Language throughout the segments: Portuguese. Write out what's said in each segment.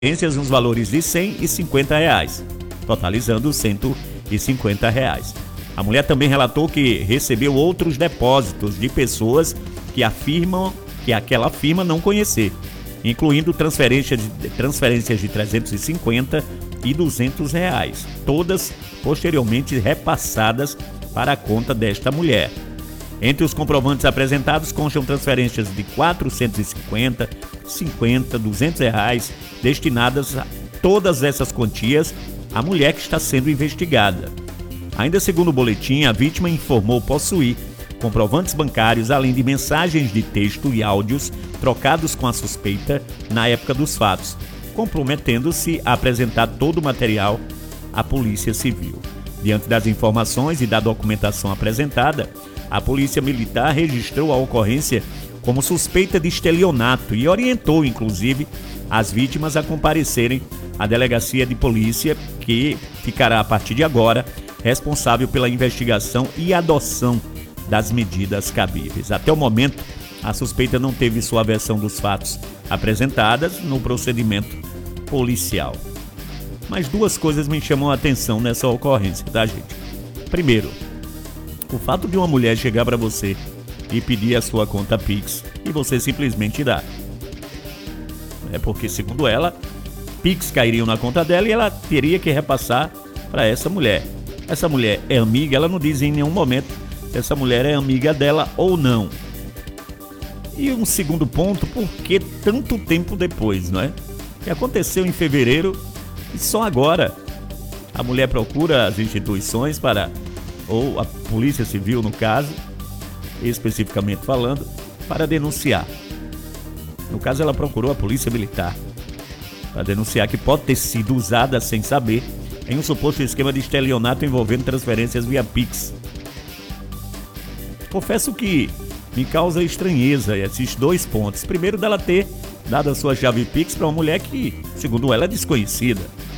nos valores de R$100 e R$50, totalizando R$150. A mulher também relatou que recebeu outros depósitos de pessoas que afirmam que aquela firma não conhecer, incluindo transferências de R$350 e R$200, todas posteriormente repassadas para a conta desta mulher. Entre os comprovantes apresentados constam transferências de R$450, R$50, R$200, destinadas a todas essas quantias à mulher que está sendo investigada. Ainda segundo o boletim, a vítima informou possuir comprovantes bancários, além de mensagens de texto e áudios trocados com a suspeita na época dos fatos, comprometendo-se a apresentar todo o material à Polícia Civil. Diante das informações e da documentação apresentada, a Polícia Militar registrou a ocorrência como suspeita de estelionato e orientou, inclusive, as vítimas a comparecerem à delegacia de polícia, que ficará, a partir de agora, responsável pela investigação e adoção das medidas cabíveis. Até o momento, a suspeita não teve sua versão dos fatos apresentadas no procedimento policial. Mas duas coisas me chamam a atenção nessa ocorrência, tá, gente? Primeiro, o fato de uma mulher chegar para você e pedir a sua conta Pix e você simplesmente dar. É porque, segundo ela, Pix cairiam na conta dela e ela teria que repassar para essa mulher. Essa mulher é amiga, ela não diz em nenhum momento se essa mulher é amiga dela ou não. E um segundo ponto, por que tanto tempo depois, não é? Que aconteceu em fevereiro e só agora a mulher procura as instituições ou a Polícia Civil, no caso, especificamente falando, para denunciar. No caso, ela procurou a Polícia Militar para denunciar que pode ter sido usada sem saber em um suposto esquema de estelionato envolvendo transferências via Pix. Confesso que me causa estranheza esses dois pontos. Primeiro, dela ter dado a sua chave Pix para uma mulher que, segundo ela, é desconhecida.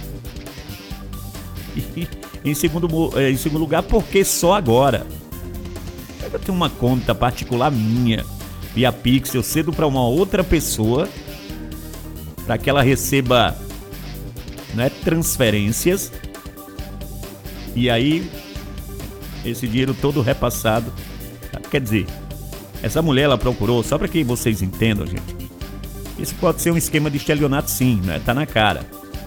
E, em segundo lugar, porque só agora? Eu tenho uma conta particular minha via Pix, eu cedo para uma outra pessoa para que ela receba, né, transferências, e aí esse dinheiro todo repassado. Quer dizer, essa mulher, ela procurou, só para que vocês entendam, gente, isso pode ser um esquema de estelionato, sim, né? Tá na cara.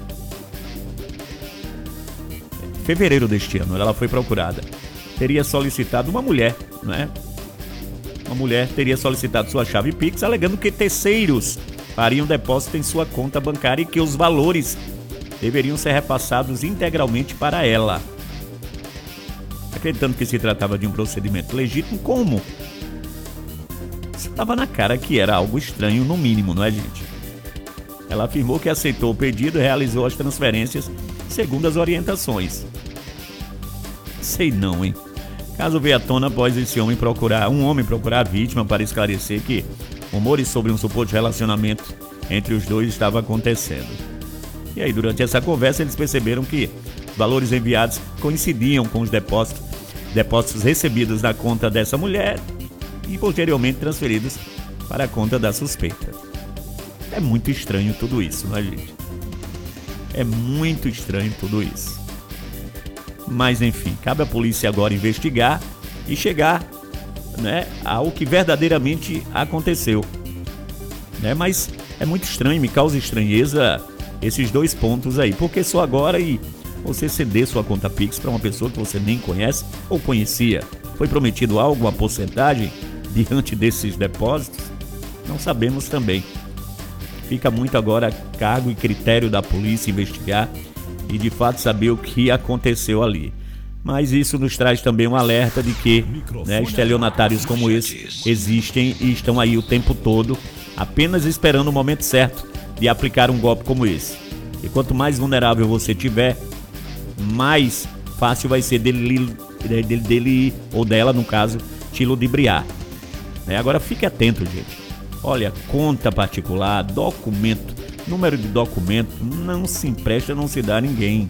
Em fevereiro deste ano, ela foi procurada. Teria solicitado uma mulher, né? Uma mulher teria solicitado sua chave Pix, alegando que terceiros fariam depósito em sua conta bancária e que os valores deveriam ser repassados integralmente para ela. Acreditando que se tratava de um procedimento legítimo, como? Estava na cara que era algo estranho, no mínimo, não é, gente? Ela afirmou que aceitou o pedido e realizou as transferências segundo as orientações. Sei não, hein? Caso veio à tona após esse homem procurar a vítima para esclarecer que rumores sobre um suposto relacionamento entre os dois estava acontecendo. E aí, durante essa conversa, eles perceberam que os valores enviados coincidiam com os depósitos recebidos na conta dessa mulher e posteriormente transferidos para a conta da suspeita. É muito estranho tudo isso, não é, gente? É muito estranho tudo isso. Mas enfim, cabe à polícia agora investigar e chegar, né, ao que verdadeiramente aconteceu, né? Mas é muito estranho, me causa estranheza esses dois pontos aí, porque só agora e você ceder sua conta Pix para uma pessoa que você nem conhece ou conhecia. Foi prometido algo, uma porcentagem diante desses depósitos? Não sabemos também. Fica muito agora a cargo e critério da polícia investigar e de fato saber o que aconteceu ali. Mas isso nos traz também um alerta de que, né, estelionatários como esse existem e estão aí o tempo todo, apenas esperando o momento certo de aplicar um golpe como esse. E quanto mais vulnerável você tiver, mais fácil vai ser dele ou dela, no caso, te ludibriar. Agora fique atento, gente. Olha, conta particular, documento, número de documento, não se empresta, não se dá a ninguém.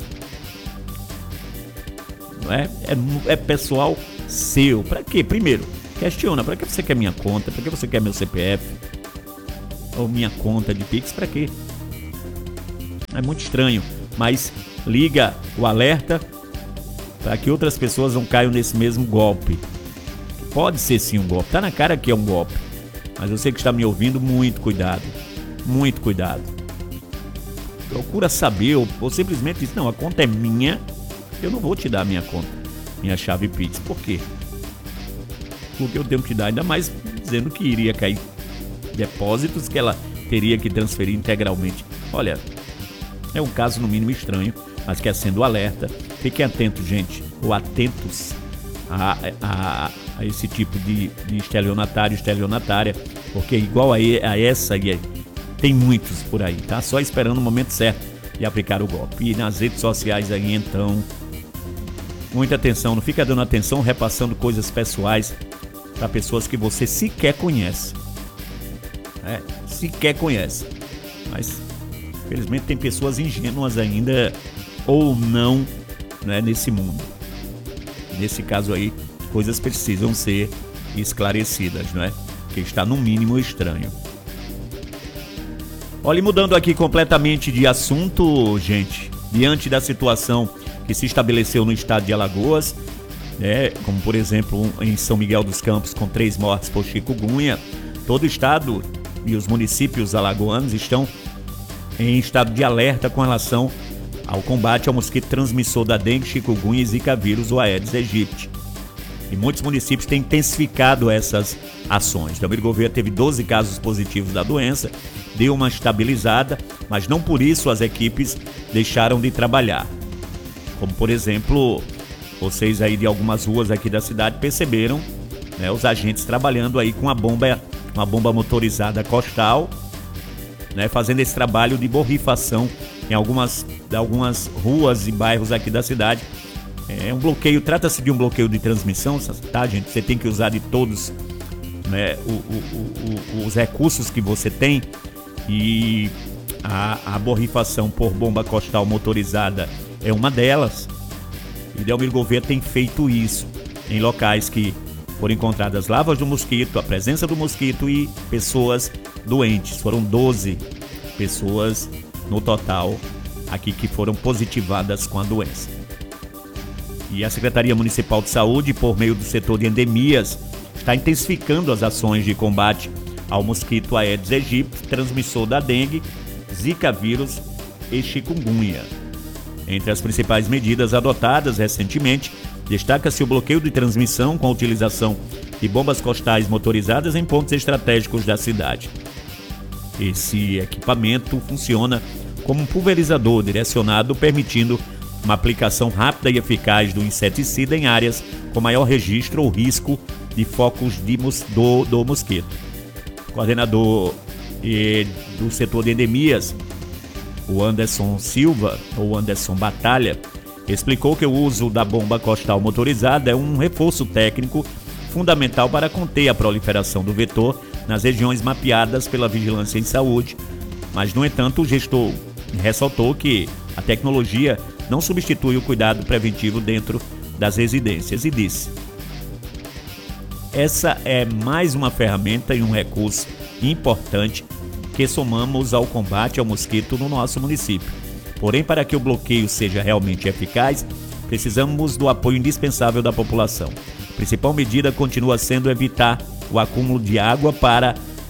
Não é? É pessoal seu. Para quê? Primeiro, questiona. Para que você quer minha conta? Para que você quer meu CPF? Ou minha conta de Pix? Para quê? É muito estranho, mas liga o alerta para que outras pessoas não caiam nesse mesmo golpe. Pode ser sim um golpe, tá na cara que é um golpe. Mas você que está me ouvindo, muito cuidado. Muito cuidado. Procura saber, ou simplesmente diz, não, a conta é minha, eu não vou te dar a minha conta, minha chave Pix. Por quê? Porque eu tenho que te dar, ainda mais dizendo que iria cair depósitos que ela teria que transferir integralmente. Olha, é um caso no mínimo estranho, mas que é sendo alerta. Fiquem atentos, gente, ou atentos a esse tipo de estelionatária, porque igual a essa aí, tem muitos por aí, tá? Só esperando o momento certo de aplicar o golpe. E nas redes sociais aí, então, muita atenção, não fica dando atenção, repassando coisas pessoais para pessoas que você sequer conhece. Sequer conhece. Mas, infelizmente, tem pessoas ingênuas ainda, ou não, né, nesse mundo. Nesse caso aí, coisas precisam ser esclarecidas, não é? Que está no mínimo estranho. Olha, mudando aqui completamente de assunto, gente, diante da situação que se estabeleceu no estado de Alagoas, como por exemplo em São Miguel dos Campos, com 3 mortes por chikungunya, todo o estado e os municípios alagoanos estão em estado de alerta com relação ao combate ao mosquito transmissor da dengue, chikungunya e zika vírus, o Aedes aegypti. E muitos municípios têm intensificado essas ações. Delmiro Gouveia teve 12 casos positivos da doença, deu uma estabilizada, mas não por isso as equipes deixaram de trabalhar. Como por exemplo, vocês aí de algumas ruas aqui da cidade perceberam, né, os agentes trabalhando aí com uma bomba motorizada costal, né, fazendo esse trabalho de borrifação em algumas ruas e bairros aqui da cidade. É um bloqueio, trata-se de um bloqueio de transmissão, tá, gente? Você tem que usar de todos, né, os recursos que você tem, e a borrifação por bomba costal motorizada é uma delas. E Delmiro Gouveia tem feito isso em locais que foram encontradas larvas do mosquito, a presença do mosquito e pessoas doentes. Foram 12 pessoas no total aqui que foram positivadas com a doença. E a Secretaria Municipal de Saúde, por meio do setor de endemias, está intensificando as ações de combate ao mosquito Aedes aegypti, transmissor da dengue, zika vírus e chikungunya. Entre as principais medidas adotadas recentemente, destaca-se o bloqueio de transmissão com a utilização de bombas costais motorizadas em pontos estratégicos da cidade. Esse equipamento funciona como um pulverizador direcionado, permitindo uma aplicação rápida e eficaz do inseticida em áreas com maior registro ou risco de focos do mosquito. O coordenador do setor de endemias, o Anderson Silva, ou Anderson Batalha, explicou que o uso da bomba costal motorizada é um reforço técnico fundamental para conter a proliferação do vetor nas regiões mapeadas pela Vigilância em Saúde, mas, no entanto, o gestor ressaltou que a tecnologia não substitui o cuidado preventivo dentro das residências e disse: essa é mais uma ferramenta e um recurso importante que somamos ao combate ao mosquito no nosso município. Porém, para que o bloqueio seja realmente eficaz, precisamos do apoio indispensável da população. A principal medida continua sendo evitar o acúmulo de água para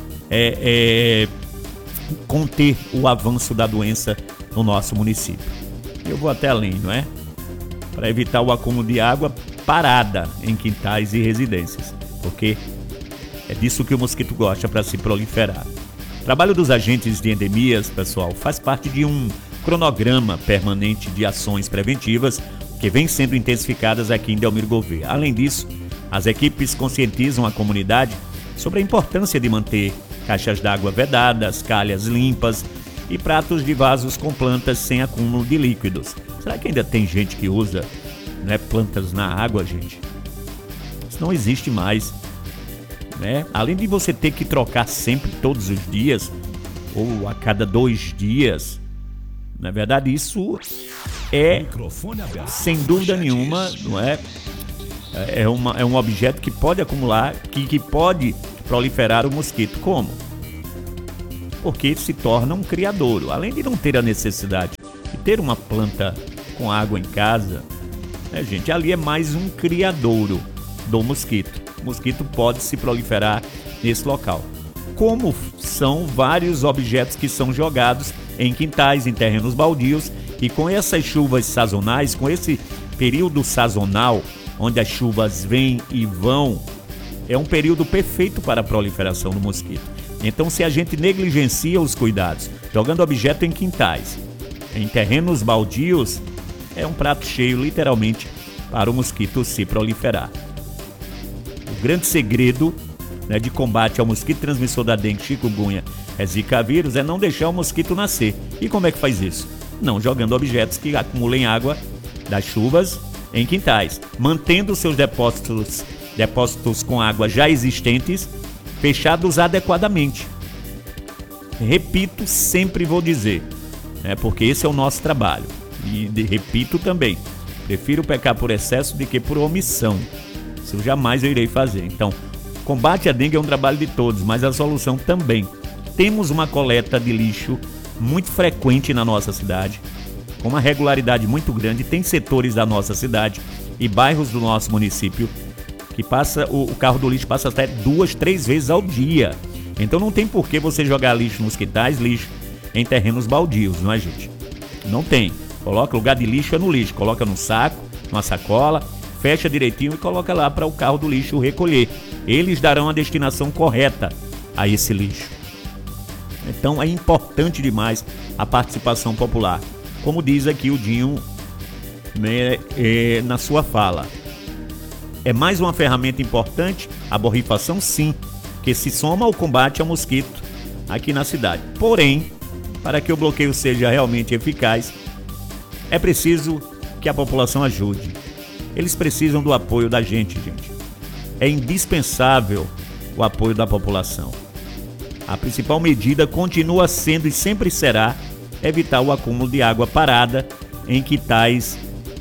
conter o avanço da doença no nosso município. Eu vou até além, não é? Para evitar o acúmulo de água parada em quintais e residências, porque é disso que o mosquito gosta para se proliferar. O trabalho dos agentes de endemias, pessoal, faz parte de um cronograma permanente de ações preventivas que vem sendo intensificadas aqui em Delmiro Gouveia. Além disso, as equipes conscientizam a comunidade sobre a importância de manter caixas d'água vedadas, calhas limpas e pratos de vasos com plantas sem acúmulo de líquidos. Será que ainda tem gente que usa, né, plantas na água, gente? Isso não existe mais, né? Além de você ter que trocar sempre, todos os dias, ou a cada 2 dias, na verdade isso é, sem dúvida nenhuma, não é? É um objeto que pode acumular, que pode proliferar o mosquito. Como? Porque se torna um criadouro. Além de não ter a necessidade ter uma planta com água em casa, gente, ali é mais um criadouro do mosquito. O mosquito pode se proliferar nesse local. Como são vários objetos que são jogados em quintais, em terrenos baldios, e com essas chuvas sazonais, com esse período sazonal, onde as chuvas vêm e vão, é um período perfeito para a proliferação do mosquito. Então, se a gente negligencia os cuidados, jogando objeto em quintais, em terrenos baldios, é um prato cheio, literalmente, para o mosquito se proliferar. O grande segredo, de combate ao mosquito transmissor da dengue, chikungunya, zika vírus, é não deixar o mosquito nascer. E como é que faz isso? Não jogando objetos que acumulem água das chuvas em quintais, mantendo seus depósitos com água já existentes fechados adequadamente. Repito, sempre vou dizer, porque esse é o nosso trabalho. E repito também, prefiro pecar por excesso do que por omissão. Isso jamais eu irei fazer. Então, combate à dengue é um trabalho de todos, mas a solução também. Temos uma coleta de lixo muito frequente na nossa cidade, com uma regularidade muito grande. Tem setores da nossa cidade e bairros do nosso município que o carro do lixo passa até 2, 3 vezes ao dia. Então não tem por que você jogar lixo nos quintais, lixo em terrenos baldios, não é, gente? Não tem. Coloca, lugar de lixo é no lixo, coloca no saco, numa sacola, fecha direitinho e coloca lá para o carro do lixo recolher. Eles darão a destinação correta a esse lixo. Então é importante demais a participação popular. Como diz aqui o Dinho, na sua fala. É mais uma ferramenta importante, a borrifação, sim, que se soma ao combate ao mosquito aqui na cidade. Porém, para que o bloqueio seja realmente eficaz, é preciso que a população ajude. Eles precisam do apoio da gente. É indispensável o apoio da população. A principal medida continua sendo e sempre será evitar o acúmulo de água parada em quintais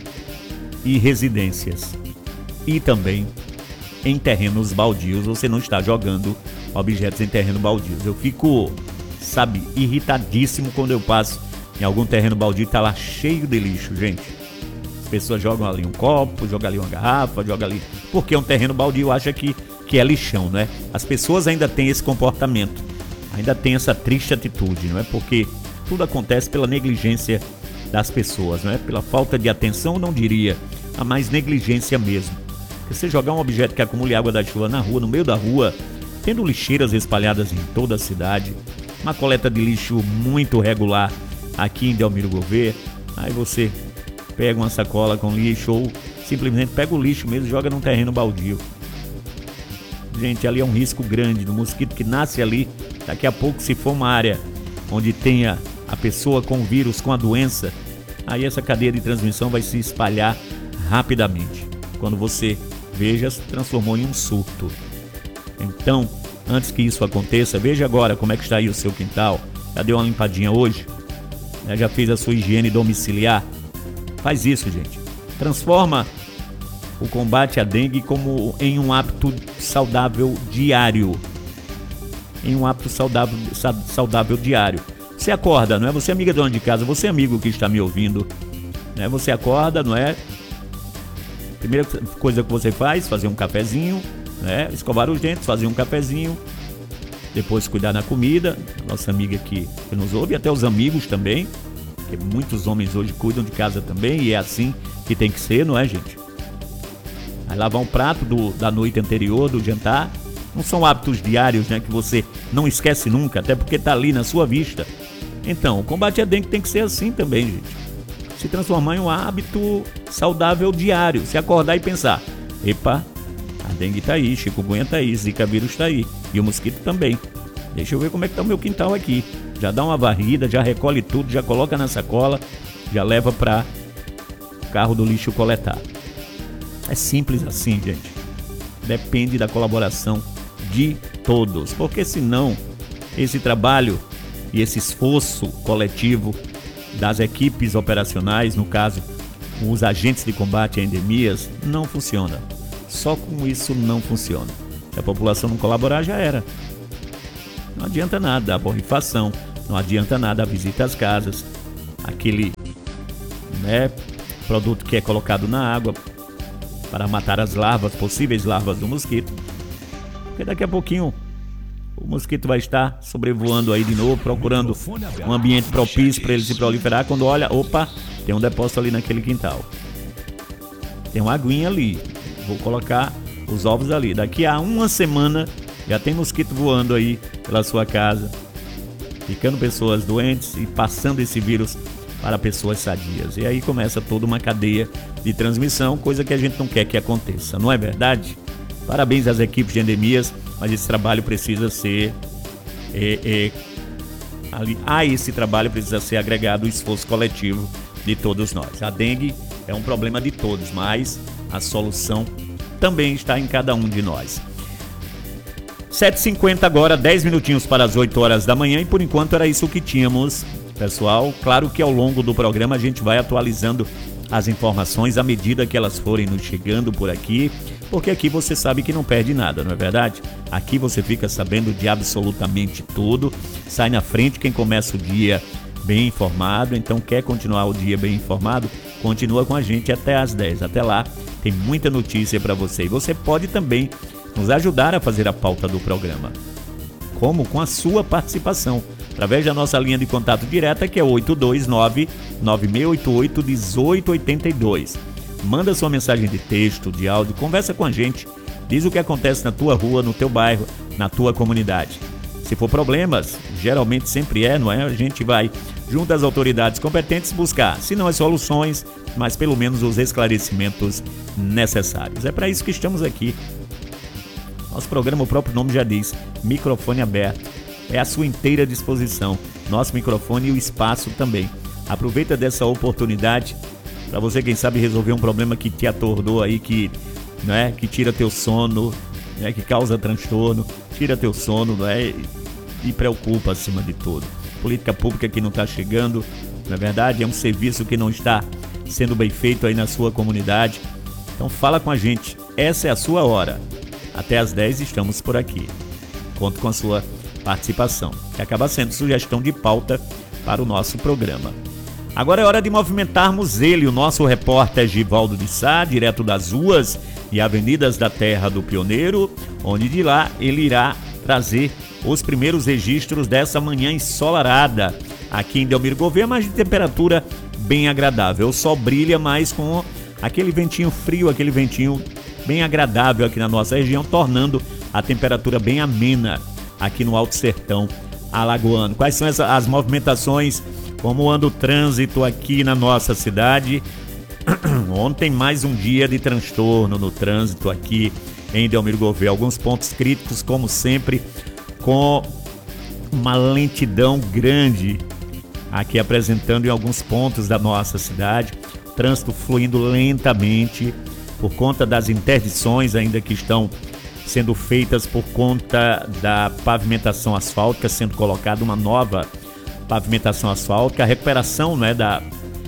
e residências. E também em terrenos baldios. Você não está jogando objetos em terreno baldios. Eu fico, irritadíssimo quando eu passo em algum terreno baldio e está lá cheio de lixo, gente. As pessoas jogam ali um copo, jogam ali uma garrafa, jogam ali... Porque é um terreno baldio, acha que é lixão, não é? As pessoas ainda têm esse comportamento, ainda têm essa triste atitude, não é? Porque tudo acontece pela negligência das pessoas, não é? Pela falta de atenção, não diria, a mais negligência mesmo. Porque você jogar um objeto que acumule água da chuva na rua, no meio da rua, tendo lixeiras espalhadas em toda a cidade, uma coleta de lixo muito regular aqui em Delmiro Gouveia, aí você pega uma sacola com lixo ou simplesmente pega o lixo mesmo e joga num terreno baldio. Gente, ali é um risco grande do mosquito que nasce ali. Daqui a pouco, se for uma área onde tenha a pessoa com o vírus, com a doença, aí essa cadeia de transmissão vai se espalhar rapidamente. Quando você veja, se transformou em um surto. Então, antes que isso aconteça, veja agora como é que está aí o seu quintal. Já deu uma limpadinha hoje? Já fez a sua higiene domiciliar? Faz isso, gente. Transforma o combate à dengue como em um hábito saudável diário. Em um hábito saudável diário. Você acorda, não é? Você é amiga dona de casa, você é amigo que está me ouvindo, né? Você acorda, não é? Primeira coisa que você faz, fazer um cafezinho, né? Escovar os dentes, fazer um cafezinho, depois cuidar da comida. Nossa amiga que nos ouve, e até os amigos também, porque muitos homens hoje cuidam de casa também, e é assim que tem que ser, não é, gente? Aí lavar um prato da noite anterior, do jantar. Não são hábitos diários, né, que você não esquece nunca, até porque está ali na sua vista. Então, o combate à dengue tem que ser assim também, gente. Se transformar em um hábito saudável diário. Se acordar e pensar, epa, a dengue está aí, chikungunya está aí, zika vírus está aí, e o mosquito também. Deixa eu ver como é que está o meu quintal aqui. Já dá uma varrida, já recolhe tudo, já coloca na sacola, já leva para o carro do lixo coletar. É simples assim, gente. Depende da colaboração de todos, porque senão esse trabalho e esse esforço coletivo das equipes operacionais, no caso, os agentes de combate a endemias, não funciona. Só com isso não funciona. Se a população não colaborar, já era. Não adianta nada a borrifação, não adianta nada a visita às casas, aquele né, produto que é colocado na água para matar as larvas, possíveis larvas do mosquito, porque daqui a pouquinho o mosquito vai estar sobrevoando aí de novo, procurando um ambiente propício para ele se proliferar. Quando olha, opa, tem um depósito ali naquele quintal, tem uma aguinha ali, vou colocar os ovos ali. Daqui a uma semana já tem mosquito voando aí pela sua casa, ficando pessoas doentes e passando esse vírus para pessoas sadias. E aí começa toda uma cadeia de transmissão, coisa que a gente não quer que aconteça, não é verdade? Parabéns às equipes de endemias, mas esse trabalho precisa ser... esse trabalho precisa ser agregado o esforço coletivo de todos nós. A dengue é um problema de todos, mas a solução também está em cada um de nós. 7h50 agora, 10 minutinhos para as 8 horas da manhã, e por enquanto era isso que tínhamos, pessoal. Claro que ao longo do programa a gente vai atualizando as informações à medida que elas forem nos chegando por aqui, porque aqui você sabe que não perde nada, não é verdade? Aqui você fica sabendo de absolutamente tudo, sai na frente quem começa o dia bem informado. Então quer continuar o dia bem informado? Continua com a gente até às 10. Até lá tem muita notícia para você, e você pode também nos ajudar a fazer a pauta do programa. Como? Com a sua participação, através da nossa linha de contato direta, que é 829-9688-1882. Manda sua mensagem de texto, de áudio, conversa com a gente, diz o que acontece na tua rua, no teu bairro, na tua comunidade. Se for problemas, geralmente sempre não é? A gente vai, junto às autoridades competentes, buscar, se não as soluções, mas pelo menos os esclarecimentos necessários. É para isso que estamos aqui. Nosso programa, o próprio nome já diz, microfone aberto. É à sua inteira disposição. Nosso microfone e o espaço também. Aproveita dessa oportunidade para você, quem sabe, resolver um problema que te atordou aí, que tira teu sono, que causa transtorno, tira teu sono, e preocupa acima de tudo. Política pública que não está chegando, na verdade, é um serviço que não está sendo bem feito aí na sua comunidade. Então fala com a gente, essa é a sua hora. Até às 10 estamos por aqui. Conto com a sua participação, que acaba sendo sugestão de pauta para o nosso programa. Agora é hora de movimentarmos ele, o nosso repórter Givaldo de Sá, direto das ruas e avenidas da Terra do Pioneiro, onde de lá ele irá trazer os primeiros registros dessa manhã ensolarada aqui em Delmiro Gouveia, mas de temperatura bem agradável. O sol brilha, mas com aquele ventinho frio, aquele ventinho bem agradável aqui na nossa região, tornando a temperatura bem amena aqui no Alto Sertão alagoano. Quais são as movimentações? Como anda o trânsito aqui na nossa cidade? Ontem mais um dia de transtorno no trânsito aqui em Delmiro Gouveia. Alguns pontos críticos, como sempre, com uma lentidão grande aqui apresentando em alguns pontos da nossa cidade. Trânsito fluindo lentamente por conta das interdições ainda que estão sendo feitas por conta da pavimentação asfáltica, sendo colocada uma nova pavimentação asfáltica, a recuperação da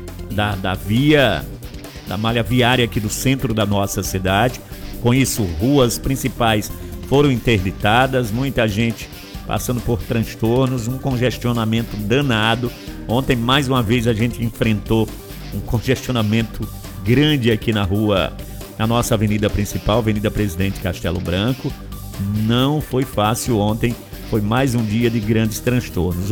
via, da malha viária aqui do centro da nossa cidade. Com isso, ruas principais foram interditadas, muita gente passando por transtornos, um congestionamento danado. Ontem, mais uma vez, a gente enfrentou um congestionamento grande aqui na rua, na nossa avenida principal, Avenida Presidente Castelo Branco. Não foi fácil ontem, foi mais um dia de grandes transtornos.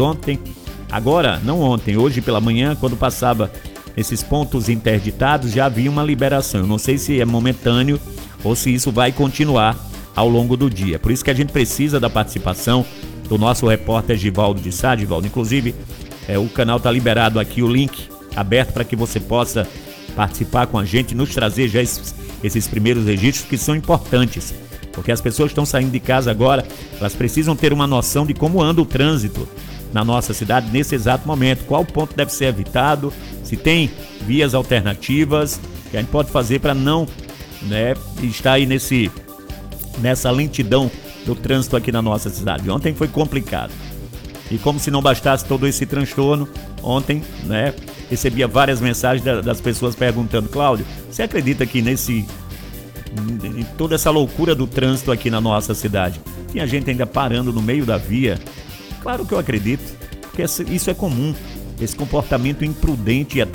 Hoje pela manhã, quando passava esses pontos interditados, já havia uma liberação. Eu não sei se é momentâneo ou se isso vai continuar ao longo do dia. Por isso que a gente precisa da participação do nosso repórter Givaldo de Sá. Givaldo, inclusive, o canal está liberado aqui, o link aberto para que você possa participar com a gente, nos trazer já esses primeiros registros que são importantes, porque as pessoas estão saindo de casa agora, elas precisam ter uma noção de como anda o trânsito na nossa cidade nesse exato momento, qual ponto deve ser evitado, se tem vias alternativas que a gente pode fazer para não estar aí nessa lentidão do trânsito aqui na nossa cidade. Ontem foi complicado. E como se não bastasse todo esse transtorno, ontem, recebia várias mensagens das pessoas perguntando: Cláudio, você acredita que em toda essa loucura do trânsito aqui na nossa cidade, tinha gente ainda parando no meio da via? Claro que eu acredito, porque isso é comum, esse comportamento imprudente e